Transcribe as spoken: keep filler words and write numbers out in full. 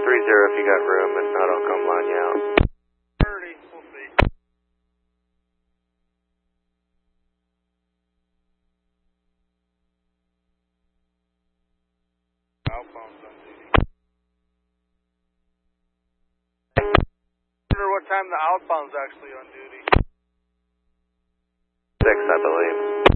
three zero if you got room. If not, I'll come line you out. thirty, we'll see. Outbound's on duty. I wonder what time the outbound's actually on duty. Six, I believe.